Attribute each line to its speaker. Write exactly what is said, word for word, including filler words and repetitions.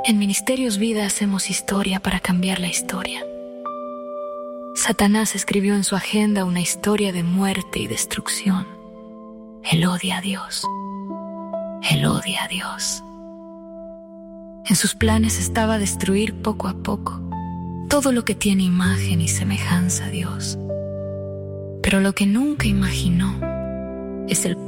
Speaker 1: En Ministerios Vida hacemos historia para cambiar la historia. Satanás escribió en su agenda una historia de muerte y destrucción. Él odia a Dios. Él odia a Dios. En sus planes estaba destruir poco a poco todo lo que tiene imagen y semejanza a Dios. Pero lo que nunca imaginó es el